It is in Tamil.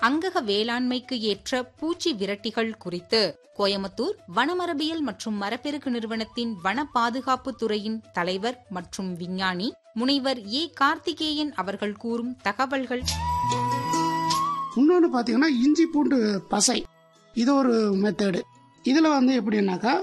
அங்கக வேளாண்மைக்கு ஏற்ற பூச்சி விரட்டிகள் குறித்து கோயமுத்தூர் வனமரபியல் மற்றும் மரப்பெருகு நிறுவனத்தின் வன பாதுகாப்பு துறையின் தலைவர் மற்றும் விஞ்ஞானி முனைவர் ஏ கார்த்திகேயன் அவர்கள் கூறும் தகவல்கள். இன்னொன்னு பாத்தீங்கன்னா இஞ்சி பூண்டு பசை, இது ஒரு மெத்தடு. இதுல எப்படின்னாக்கா